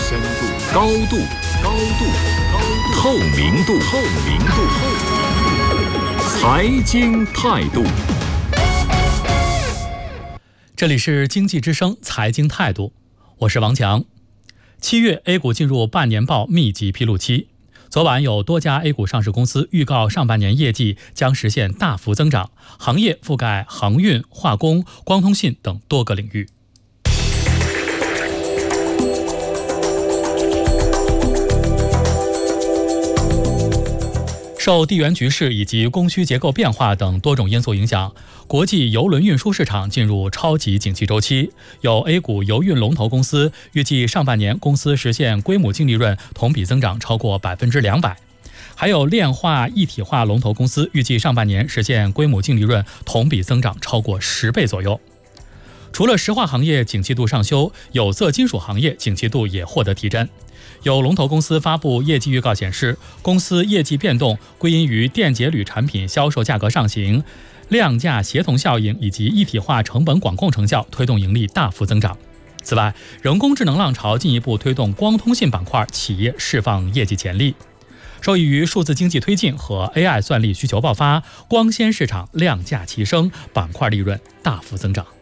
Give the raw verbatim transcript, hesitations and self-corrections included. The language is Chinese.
深度、高度、高度、高度、透明度、透明度、透明度、财经态度。 这里是经济之声财经态度，我是王强。七月 A 股进入半年报密集披露期，昨晚有多家 A 股上市公司预告上半年业绩将实现大幅增长，行业覆盖航运、化工、光通信等多个领域。受地缘局势以及供需结构变化等多种因素影响，国际邮轮运输市场进入超级景气周期。有 A 股邮运龙头公司预计上半年公司实现规模净利润同比增长超过百分之两百，还有炼化一体化龙头公司预计上半年实现规模净利润同比增长超过十倍左右。除了石化行业景气度上修，有色金属行业景气度也获得提振。有龙头公司发布业绩预告显示，公司业绩变动归因于电解铝产品销售价格上行、量价协同效应以及一体化成本管控成效，推动盈利大幅增长。此外，人工智能浪潮进一步推动光通信板块企业释放业绩潜力。受益于数字经济推进和 A I 算力需求爆发，光纤市场量价齐升，板块利润大幅增长。